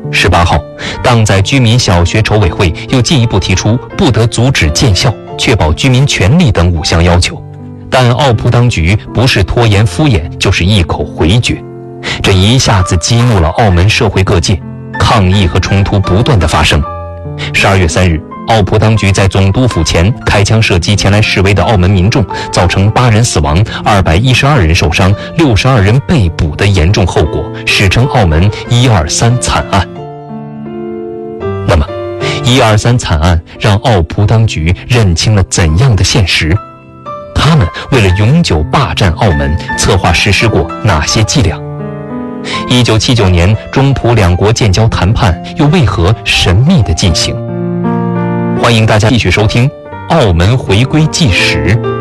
18号，党在居民小学筹委会又进一步提出不得阻止建校、确保居民权利等5项要求，但奥普当局不是拖延敷衍，就是一口回绝，这一下子激怒了澳门社会各界，抗议和冲突不断的发生。12月3日，奥普当局在总督府前开枪射击前来示威的澳门民众，造成8人死亡、212人受伤、62人被捕的严重后果，史称澳门123惨案。那么123惨案让澳葡当局认清了怎样的现实？他们为了永久霸占澳门，策划实施过哪些伎俩？1979年中葡两国建交谈判又为何神秘地进行？欢迎大家继续收听《澳门回归纪实》。